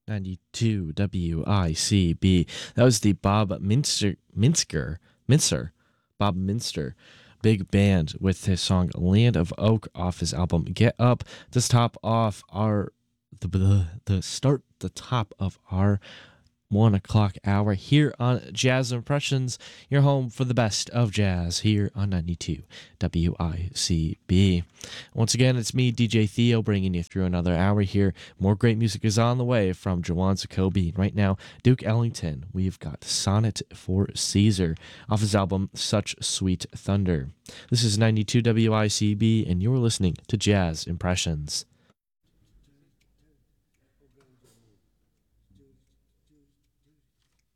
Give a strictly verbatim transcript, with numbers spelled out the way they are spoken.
ninety-two W I C B. That was the Bob Minster, Minsker, Minster, Bob Minster big band with his song Land of Oak off his album Get Up. To top off our, the, the, the start, the top of our one o'clock hour here on Jazz Impressions, your home for the best of jazz here on ninety-two W I C B. Once again, it's me, D J Theo, bringing you through another hour here. More great music is on the way from Jawan Jacoby. And right now, Duke Ellington, we've got Sonnet for Caesar off his album Such Sweet Thunder. This is ninety-two W I C B, and you're listening to Jazz Impressions.